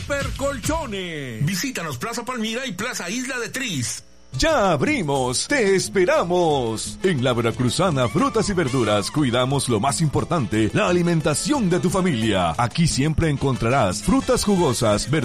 Super Colchones. Visítanos Plaza Palmira y Plaza Isla de Tris. ¡Ya abrimos! ¡Te esperamos! En la Veracruzana Frutas y Verduras cuidamos lo más importante, la alimentación de tu familia. Aquí siempre encontrarás frutas jugosas, verduras